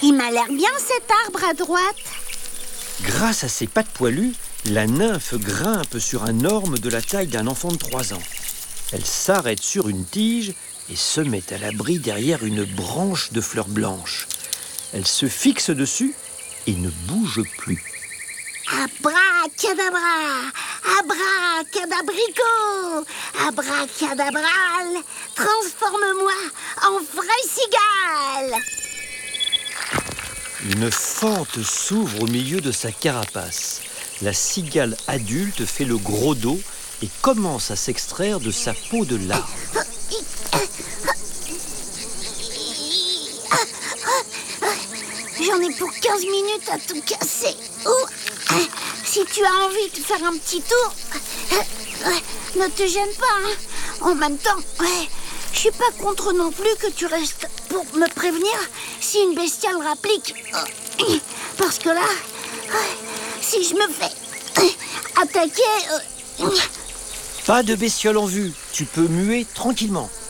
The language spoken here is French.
Il m'a l'air bien cet arbre à droite. Grâce à ses pattes poilues, la nymphe grimpe sur un orme de la taille d'un enfant de 3 ans. Elle s'arrête sur une tige et se met à l'abri derrière une branche de fleurs blanches. Elle se fixe dessus et ne bouge plus. Abracadabra, abracadabrico, abracadabral, transforme-moi en vraie cigale. Une fente s'ouvre au milieu de sa carapace. La cigale adulte fait le gros dos et commence à s'extraire de sa peau de larve. J'en ai pour 15 minutes à tout casser. Si tu as envie de faire un petit tour, ne te gêne pas. En même temps, je suis pas contre non plus que tu restes pour me prévenir si une bestiale rapplique. Parce que là, si je me fais attaquer... Pas de bestiole en vue, tu peux muer tranquillement.